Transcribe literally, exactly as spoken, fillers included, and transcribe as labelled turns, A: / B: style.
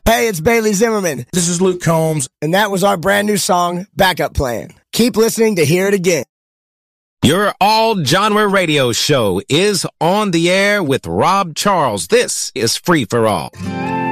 A: Hey, it's Bailey Zimmerman.
B: This is Luke Combs.
A: And that was our brand new song, Backup Plan. Keep listening to hear it again.
C: Your all-genre radio show is on the air with Rob Charles. This is Free for All.